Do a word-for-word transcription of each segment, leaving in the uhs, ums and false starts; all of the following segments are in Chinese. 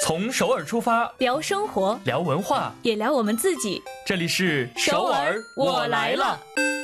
从首尔出发， 聊生活， 聊文化， 也聊我们自己。 这里是首尔我来了。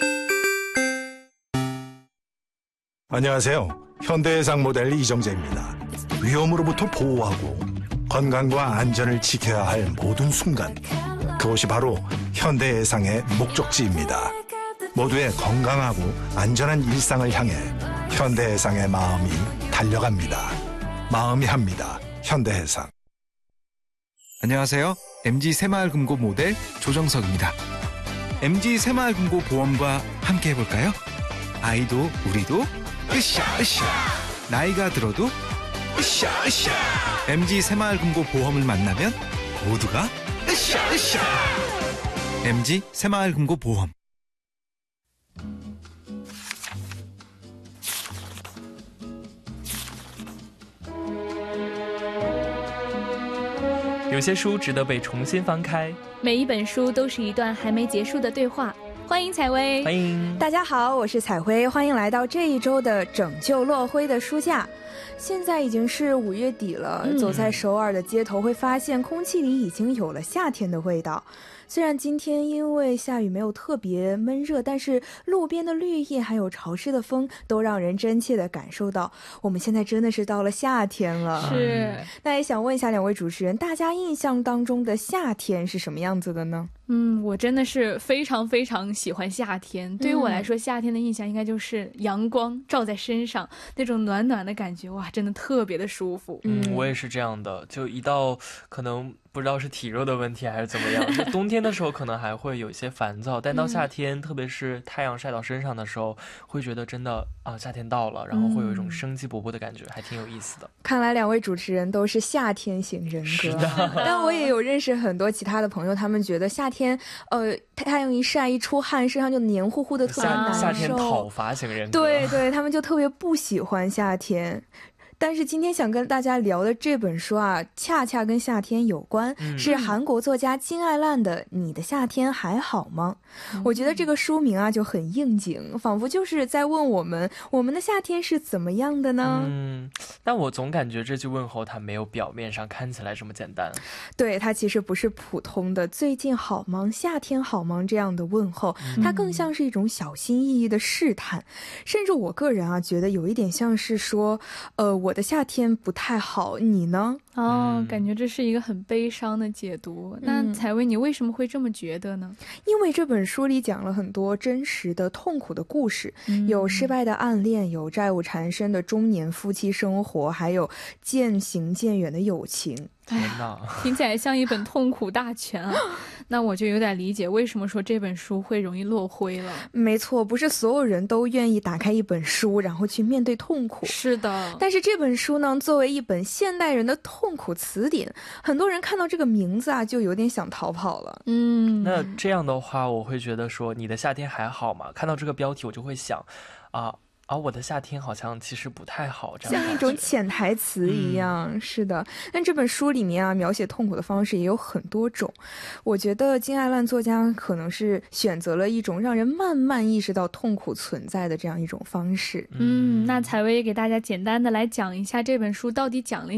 안녕하세요. 현대해상 모델 이정재입니다. 위험으로부터 보호하고 건강과 안전을 지켜야 할 모든 순간, 그곳이 바로 현대해상의 목적지입니다. 모두의 건강하고 안전한 일상을 향해 현대해상의 마음이 달려갑니다. 마음이 합니다. 현대해상. 안녕하세요. 엠지 새마을금고 모델 조정석입니다. 엠지 새마을금고 보험과 함께 해볼까요? 아이도 우리도 으쌰 으쌰, 나이가 들어도 으쌰 으쌰. 엠지 새마을금고 보험을 만나면 모두가 으쌰 으쌰. 엠지 새마을금고 보험. 有些书值得被重新翻开， 每一本书都是一段还没结束的对话。欢迎采薇， 欢迎大家好，我是采薇，欢迎来到这一周的拯救落灰的书架。现在已经是五月底了， 嗯、 走在首尔的街头会发现空气里已经有了夏天的味道。虽然今天因为下雨没有特别闷热，但是路边的绿叶还有潮湿的风都让人真切地感受到我们现在真的是到了夏天了。 是， 那也想问一下两位主持人，大家印象当中的夏天是什么样子的呢？ 嗯，我真的是非常非常喜欢夏天。对于我来说，夏天的印象应该就是阳光照在身上，那种暖暖的感觉，哇，真的特别的舒服。 嗯，我也是这样的，就一到可能不知道是体热的问题还是怎么样，就冬天的时候可能还会有一些烦躁，但到夏天、嗯、特别是太阳晒到身上的时候，会觉得真的啊，夏天到了，然后会有一种生机勃勃的感觉、嗯、还挺有意思的。 看来两位主持人都是夏天型人格。 是的， 但我也有认识很多其他的朋友，他们觉得夏天呃太阳一晒一出汗，身上就黏糊糊的，特别难受。 夏天讨伐型人格。 对对，他们就特别不喜欢夏天。但是今天想跟大家聊的这本书啊，恰恰跟夏天有关、嗯、是韩国作家金爱烂的《你的夏天还好吗》、嗯、我觉得这个书名啊就很应景，仿佛就是在问我们，我们的夏天是怎么样的呢？ 嗯，但我总感觉这句问候它没有表面上看起来这么简单。 对，它其实不是普通的最近好吗，夏天好吗这样的问候、嗯、它更像是一种小心翼翼的试探，甚至我个人啊觉得有一点像是说呃我我的夏天不太好，你呢？ 哦、嗯，感觉这是一个很悲伤的解读。嗯、那采薇，你为什么会这么觉得呢？ 因为这本书里讲了很多真实的痛苦的故事、嗯、有失败的暗恋，有债务缠身的中年夫妻生活，还有渐行渐远的友情。 天哪， 听起来像一本痛苦大全啊！那我就有点理解为什么说这本书会容易落灰了。 没错，不是所有人都愿意打开一本书然后去面对痛苦。 是的， 但是这本书呢，作为一本现代人的痛苦词典，很多人看到这个名字啊，就有点想逃跑了。 嗯， 那这样的话，我会觉得说，你的夏天还好吗？看到这个标题，我就会想，啊。而、啊、我的夏天好像其实不太好，这样像一种潜台词一样、嗯、是的。但这本书里面啊，描写痛苦的方式也有很多种。我觉得金爱烂作家可能是选择了一种让人慢慢意识到痛苦存在的这样一种方式。 嗯，那采薇也给大家简单的来讲一下这本书到底讲了